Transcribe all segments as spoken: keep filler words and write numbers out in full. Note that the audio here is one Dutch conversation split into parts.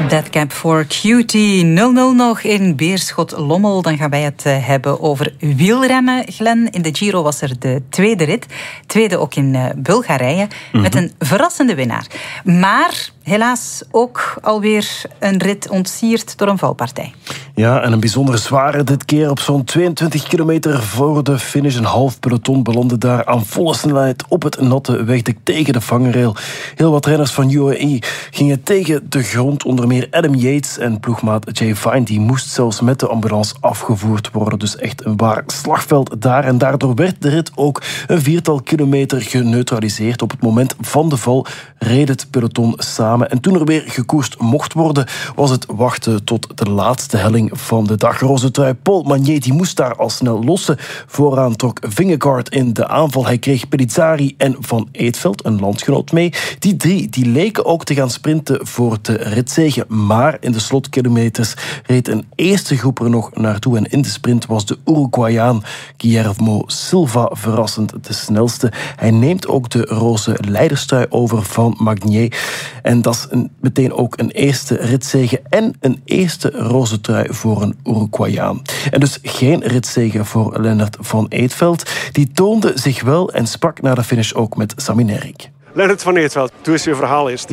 Deadcap voor Cutie. nul nul nog in Beerschot-Lommel. Dan gaan wij het hebben over wielrennen, Glenn. In de Giro was er de tweede rit. Tweede ook in uh, Bulgarije. Mm-hmm. Met een verrassende winnaar. Maar helaas ook alweer een rit ontsierd door een valpartij. Ja, en een bijzonder zware dit keer. Op zo'n tweeëntwintig kilometer voor de finish. Een half peloton belandde daar aan volle snelheid op het natte wegdek tegen de vangrail. Heel wat renners van U A E gingen tegen de grond. Onder meer Adam Yates en ploegmaat Jay Vine. Die moest zelfs met de ambulance afgevoerd worden. Dus echt een waar slagveld daar. En daardoor werd de rit ook een viertal kilometer geneutraliseerd. Op het moment van de val reed het peloton samen. En toen er weer gekoerst mocht worden, was het wachten tot de laatste helling van de dag. Roze trui Paul Magnier die moest daar al snel lossen. Vooraan trok Vingegaard in de aanval. Hij kreeg Pellizzari en Van Eetveld, een landgenoot, mee. Die drie die leken ook te gaan sprinten voor de ritzege. Maar in de slotkilometers reed een eerste groep er nog naartoe. En in de sprint was de Uruguayaan Guillermo Silva verrassend de snelste. Hij neemt ook de roze leiderstrui over van Magnier. En dat is een, meteen ook een eerste ritzege en een eerste roze trui voor een Uruguayaan. En dus geen ritzege voor Lennart Van Eetveld. Die toonde zich wel en sprak na de finish ook met Sami Nerrik. Lennart Van Eetveld, doe eens je verhaal eerst.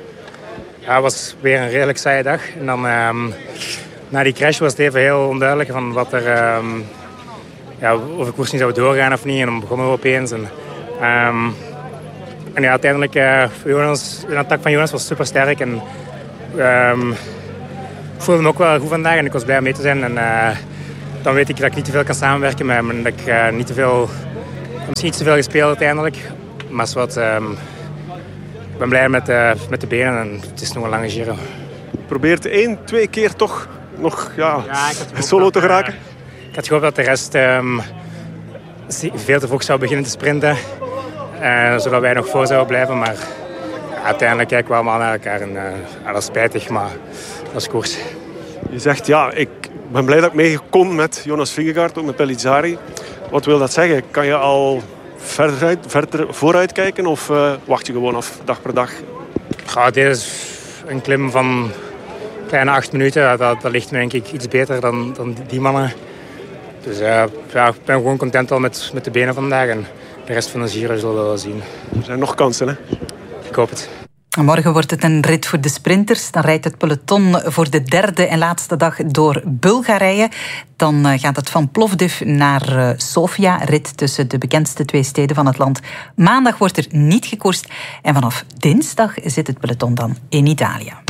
Ja, het was weer een redelijk saaie dag. En dan um, na die crash was het even heel onduidelijk van wat er, um, ja, of de koers niet zou doorgaan of niet. En dan begonnen we opeens. En, um, en ja, uiteindelijk, uh, Jonas, de attack van Jonas was super sterk. En um, ik voelde me ook wel goed vandaag en ik was blij om mee te zijn. En uh, dan weet ik dat ik niet te veel kan samenwerken met hem. En dat ik uh, niet te veel, misschien niet te veel gespeeld uiteindelijk. Maar is wat, um, ik ben blij met, uh, met de benen en het is nog een lange Giro. Probeert één, twee keer toch nog ja, ja, ik had solo dat, te geraken? Uh, ik had gehoopt dat de rest um, veel te vroeg zou beginnen te sprinten. Uh, zodat wij nog voor zouden blijven. Maar ja, uiteindelijk kijken we allemaal naar elkaar. En, uh, ja, dat is spijtig, maar dat is koers. Je zegt, ja, ik ben blij dat ik mee kon met Jonas Vingegaard, ook met Pellizzari. Wat wil dat zeggen? Kan je al verder, uit, verder vooruit kijken of uh, wacht je gewoon af, dag per dag? Ja, dit is een klim van kleine acht minuten. Dat, dat ligt me denk ik iets beter dan, dan die mannen. Dus uh, ja, ik ben gewoon content al met, met de benen vandaag. En de rest van de Giro zullen we wel zien. Er zijn nog kansen, hè? Ik hoop het. Morgen wordt het een rit voor de sprinters. Dan rijdt het peloton voor de derde en laatste dag door Bulgarije. Dan gaat het van Plovdiv naar Sofia. Rit tussen de bekendste twee steden van het land. Maandag wordt er niet gekoerst. En vanaf dinsdag zit het peloton dan in Italië.